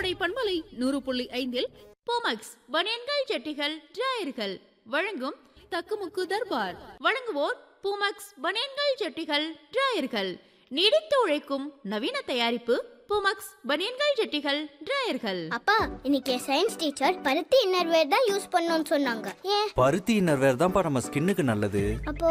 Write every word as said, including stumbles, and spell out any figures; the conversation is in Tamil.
கோடை பண்பலை நூறு புள்ளி ஐந்தில் போமக்ஸ் பனியன்கள் ஜட்டிகள் டிராயர்கள் வழங்கும் தக்குமுக்கு தர்பார். வழங்குவோர் பூமக்ஸ் பனியன்கள் ஜட்டிகள் டிராயர்கள். நீடித்து உழைக்கும் நவீன தயாரிப்பு பூமக்ஸ் பனியன்கள் ஜட்டிகள் டிராயர்கள். அப்பா, இன்னைக்கு சயின்ஸ் டீச்சர் பருத்தி இன்னர்வேர் தான் யூஸ் பண்ணணும்னு சொன்னாங்க. ஏன்? பருத்தி இன்னர்வேர் தான்ப்பா நம்ம ஸ்கின்னுக்கு நல்லது. அப்போ